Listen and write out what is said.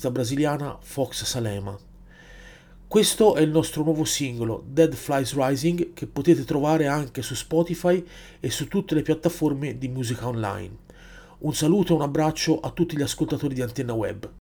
dell'artista brasiliana Fox Salema. Questo è il nostro nuovo singolo, Dead Flies Rising, che potete trovare anche su Spotify e su tutte le piattaforme di musica online. Un saluto e un abbraccio a tutti gli ascoltatori di Antenna Web.